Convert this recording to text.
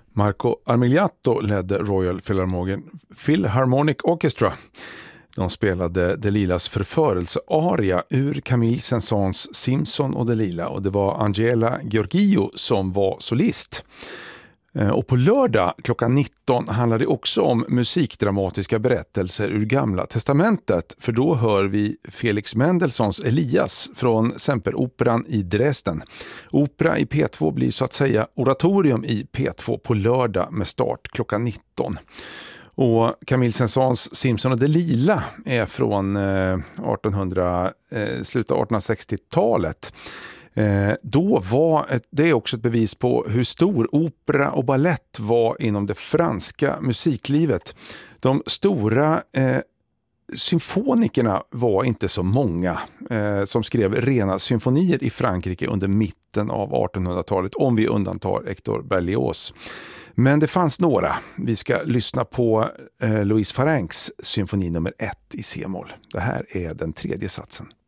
Marco Armigliato ledde Royal Philharmonic Orchestra. De spelade Delilas förförelsearia ur Camille Saint-Saëns Simson och Delila, och det var Angela Gheorghiu som var solist. Och på lördag klockan 19 handlar det också om musikdramatiska berättelser ur Gamla testamentet, för då hör vi Felix Mendelssohns Elias från Semperoperan i Dresden. Opera i P2 blir så att säga oratorium i P2 på lördag med start klockan 19. Och Camille Saint-Saëns Simson och Delila är från slutet av 1860-talet. Det är också ett bevis på hur stor opera och ballett var inom det franska musiklivet. De stora symfonikerna var inte så många som skrev rena symfonier i Frankrike under mitten av 1800-talet, om vi undantar Hector Berlioz. Men det fanns några. Vi ska lyssna på Louise Farencs symfoni nummer 1 i C-moll. Det här är den tredje satsen.